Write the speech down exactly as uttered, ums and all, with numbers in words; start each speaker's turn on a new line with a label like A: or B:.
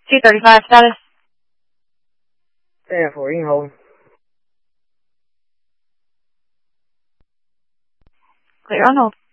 A: two thirty-five status.
B: ten four, you can hold.
A: Clear on hold.